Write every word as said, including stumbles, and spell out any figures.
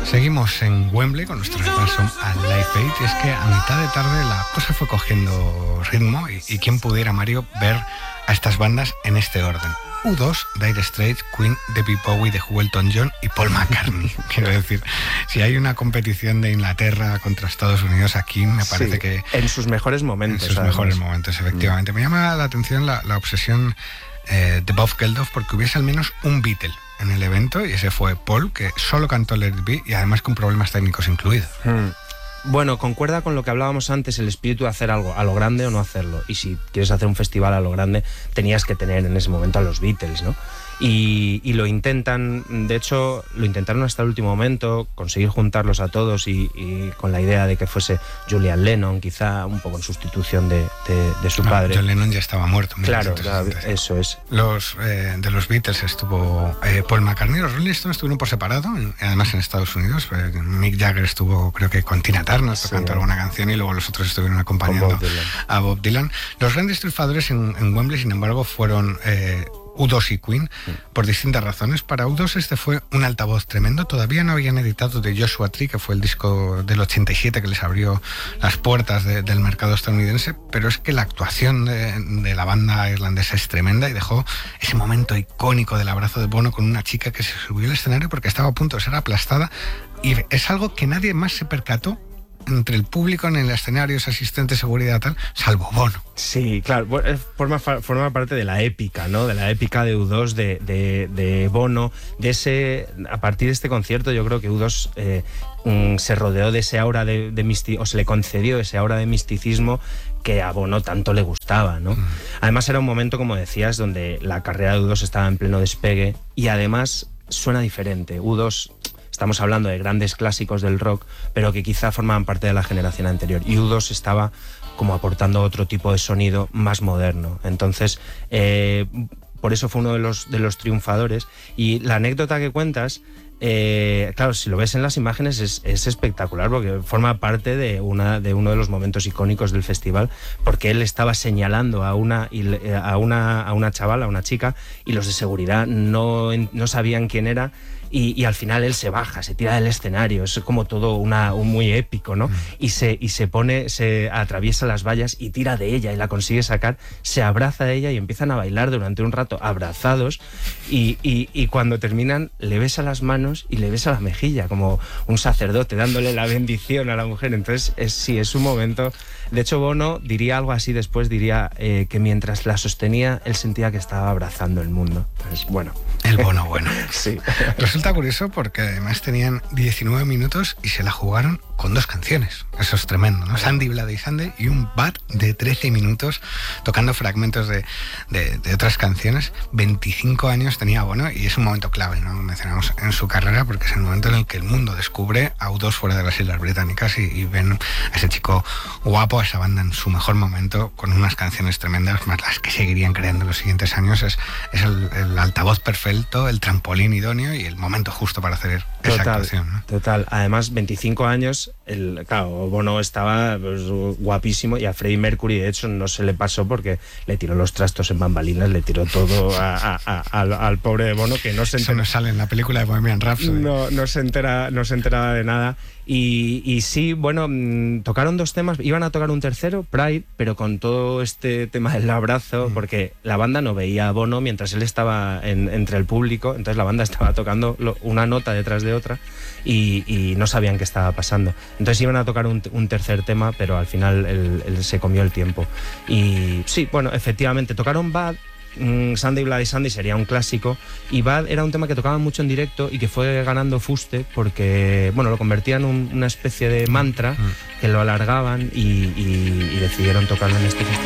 Seguimos en Wembley con nuestro repaso al Live Aid, y es que a mitad de tarde la cosa fue cogiendo ritmo y, y quién pudiera, Mario, ver a estas bandas en este orden. U dos, Dire Straits, Queen, David Bowie, The Who, Elton John y Paul McCartney. Quiero decir, si hay una competición de Inglaterra contra Estados Unidos, aquí me parece sí, que... en sus mejores momentos. En sus además. mejores momentos, efectivamente. Mm. Me llama la atención la, la obsesión eh, de Bob Geldof porque hubiese al menos un Beatle en el evento, y ese fue Paul, que solo cantó Let It Be y además con problemas técnicos incluidos. Hmm. Bueno, concuerda con lo que hablábamos antes, el espíritu de hacer algo a lo grande o no hacerlo. Y si quieres hacer un festival a lo grande, tenías que tener en ese momento a los Beatles, ¿no? Y, y lo intentan, de hecho, lo intentaron hasta el último momento, conseguir juntarlos a todos y, y con la idea de que fuese Julian Lennon, quizá un poco en sustitución de, de, de su no, padre. John Lennon ya estaba muerto. Claro, eso es. Los, eh, de los Beatles estuvo eh, Paul McCartney, los Rolling Stones estuvieron por separado, además en Estados Unidos. Eh, Mick Jagger estuvo, creo que con Tina Turner, sí, cantó alguna canción, y luego los otros estuvieron acompañando Bob a Bob Dylan. Los grandes triunfadores en, en Wembley, sin embargo, fueron... Eh, U dos y Queen, por distintas razones. Para U dos este fue un altavoz tremendo. Todavía no habían editado The Joshua Tree, que fue el disco del ochenta y siete que les abrió las puertas de, del mercado estadounidense, pero es que la actuación de, de la banda irlandesa es tremenda y dejó ese momento icónico del abrazo de Bono con una chica que se subió al escenario porque estaba a punto de ser aplastada, y es algo que nadie más se percató entre el público en el escenario, ese asistente de seguridad tal, salvo Bono. Sí, claro, forma, forma parte de la épica, ¿no? De la épica de U dos, de, de, de Bono, de ese, a partir de este concierto yo creo que U dos eh, mm, se rodeó de ese aura de, de misticismo, o se le concedió ese aura de misticismo que a Bono tanto le gustaba, ¿no? Mm. Además era un momento, como decías, donde la carrera de U dos estaba en pleno despegue y además suena diferente. U dos... Estamos hablando de grandes clásicos del rock, pero que quizá formaban parte de la generación anterior. Y U dos estaba como aportando otro tipo de sonido más moderno. Entonces, eh, por eso fue uno de los, de los triunfadores. Y la anécdota que cuentas, eh, claro, si lo ves en las imágenes es, es espectacular, porque forma parte de, una, de uno de los momentos icónicos del festival, porque él estaba señalando a una, a una, a una chavala, a una chica, y los de seguridad no, no sabían quién era. Y, y al final él se baja, se tira del escenario, es como todo una, un muy épico, ¿no? Mm. Y, se, y se pone, se atraviesa las vallas y tira de ella y la consigue sacar, se abraza a ella y empiezan a bailar durante un rato abrazados, y, y, y cuando terminan le besa las manos y le besa la mejilla, como un sacerdote dándole la bendición a la mujer. Entonces es, sí, es un momento. De hecho, Bono diría algo así después, diría eh, que mientras la sostenía él sentía que estaba abrazando el mundo. Entonces, bueno. El Bono bueno. Sí. Resulta curioso porque además tenían diecinueve minutos y se la jugaron con dos canciones. Eso es tremendo, ¿no? Sandy, Bloody Sunday y un Bad de trece minutos tocando fragmentos de, de, de otras canciones. veinticinco años tenía Bono y es un momento clave, ¿no? Mencionamos en su carrera porque es el momento en el que el mundo descubre a U dos fuera de las Islas Británicas y, y ven a ese chico guapo, a esa banda en su mejor momento con unas canciones tremendas, más las que seguirían creando en los siguientes años. Es, es el, el altavoz perfecto, el trampolín idóneo y el momento justo para hacer esa total, actuación, ¿no? Total. Además, veinticinco años, el, claro, Bono estaba pues, guapísimo, y a Freddie Mercury de hecho no se le pasó porque le tiró los trastos en bambalinas, le tiró todo a, a, a, al, al pobre de Bono, que no se entera. Eso no sale en la película de Bohemian Rhapsody. No, no se entera, no se entera de nada. Y, y sí, bueno, mmm, tocaron dos temas, iban a tocar un tercero, Pride, pero con todo este tema del abrazo, mm. porque la banda no veía a Bono mientras él estaba en, entre el público, entonces la banda estaba tocando lo, una nota detrás de otra y, y no sabían qué estaba pasando. Entonces iban a tocar un, un tercer tema, pero al final él, él se comió el tiempo. Y sí, bueno, efectivamente, tocaron Bad. Sunday Bloody Sunday sería un clásico, y Bad era un tema que tocaban mucho en directo y que fue ganando fuste porque, bueno, lo convertían en un, una especie de mantra, que lo alargaban y, y, y decidieron tocarlo en este festival.